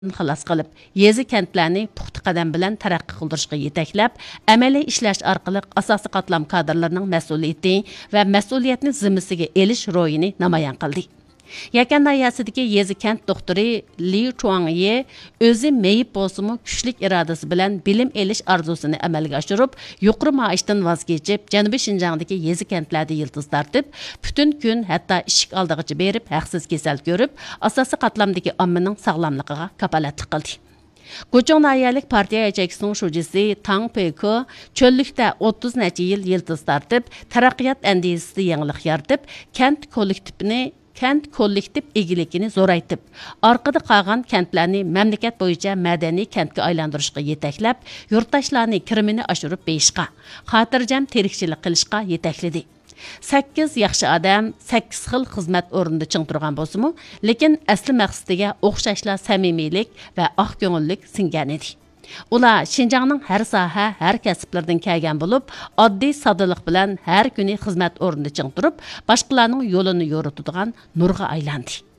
xalos qilib, yezi kentlarni puxta qadam bilan taraqqiy qildirishga yetaklab, amaliy ishlash orqali asosiy qatlam kadrlarining mas'uliyati va mas'uliyatni zimmasiga elish ro'yini namoyon qildi. Yakan dayosidagi yezi kent doktori Li Chuangye o'zi meyib bo'lsa-mu kuchlik irodasi bilan bilim elish orzusini amalga oshirib, yuqori maoshdan voz kechib, Janubiy Shinjongdagi yezi kentlarda yildiz tortib, butun kun hatto ishik oldig'icha berib, haqsiz kasal ko'rib, asosiy qatlamdagi ommaning sog'lomligiga kafolatlik qildi. Guchong nayalik partiya yetakchisining shujisi Tang Peko cho'llikda 30 necha yil yildiz tortib, taraqqiyot andisida yangilik yaratib, kent kollektiv egiligini zo'raytib, orqada qolgan kentlarni mamlakat bo'yicha madaniy kentga aylantirishga yetaklab, yurtdoshlarni kirimini oshirib berishga, xotirjam tirikchilik qilishga yetakladi. 8 yaxshi odam 8 xil xizmat o'rnida ching turgan bo'lsa-mu, lekin asli maqsadiga o'xshashlar samimiylik va oq ko'ngillik singan edi. Ular Şinjanning har soha, har kasblardan kelgan bo'lib, oddiy soddalik bilan har kuni xizmat o'rnida ching turib, boshqalarning yo'lini yo'ritadigan nurga aylandi.